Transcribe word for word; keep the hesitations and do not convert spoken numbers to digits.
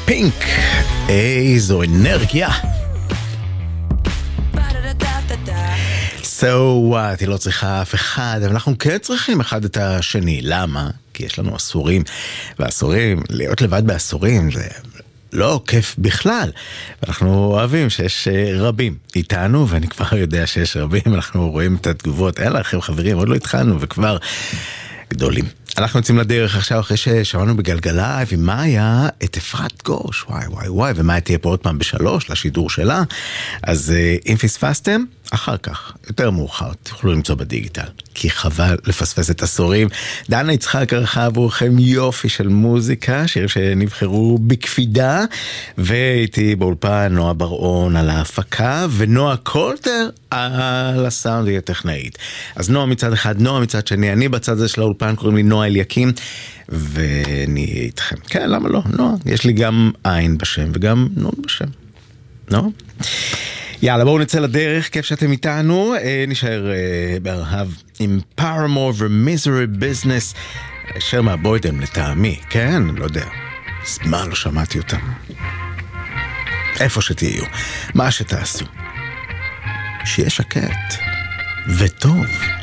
פינק, איזו אנרגיה. So what, היא לא צריכה אף אחד, אבל אנחנו כן צריכים אחד את השני. למה? כי יש לנו אסורים, ואסורים, להיות לבד באסורים זה לא כיף בכלל. ואנחנו אוהבים שיש רבים איתנו, ואני כבר יודע שיש רבים, אנחנו רואים את התגובות, אין לכם חברים, עוד לא התחלנו וכבר גדולים. אנחנו יוצאים לדרך עכשיו אחרי ששמענו בגלגלה ומאיה את אפרת גוש, וואי וואי וואי, ומאיה תהיה פה עוד פעם בשלוש לשידור שלה. אז אם פספסתם, אחר כך, יותר מאוחר, תוכלו למצוא בדיגיטל, כי חבל לפספס את עשורים. דנה יצחק ערכה עבורכם יופי של מוזיקה, שירים שנבחרו בקפידה, ואיתי באולפן נועה בר-און על ההפקה, ונועה קולטר על הסאונד היא הטכנאית. אז נועה מצד אחד, נועה מצד שני, אני בצד הזה של האולפן, קוראים לי נועה אליקים, ואני איתכם. כן, למה לא? נועה, יש לי גם עין בשם, וגם נון בשם. נועה? יאללה, בואו נצא לדרך, כיף שאתם איתנו, אה, נשאר אה, בהרהב עם Paramore ו-Misery Business, אשר מהבוידם לטעמי, כן, לא יודע, מה לא שמעתי אותם. איפה שתהיו, מה שתעשו, שיהיה שקט וטוב.